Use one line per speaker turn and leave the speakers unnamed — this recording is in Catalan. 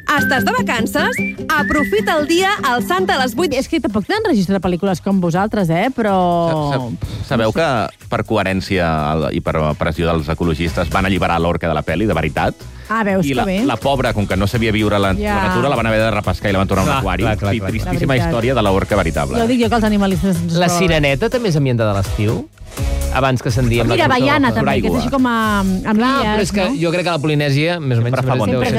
Estàs de vacances? Aprofita el dia al Sant a les 8.
És que tampoc tenen registre de pel·lícules com vosaltres, però...
Sabeu que per coherència i per pressió dels ecologistes van alliberar l'orca de la pel·li, de veritat?
Ah, veus
I
que bé.
la pobra, com que no sabia viure a la natura, la van haver de repescar i la van tornar a un aquari. I tristíssima història de l'orca veritable.
Ja ho dic jo, que els animalistes...
La Sireneta també és ambientada a l'estiu? Abans que se'n diem...
Mira, Baiana també, que és així com a
Clar, però és que jo crec que a la Polinèsia, més o menys...
Sempre fa bon temps.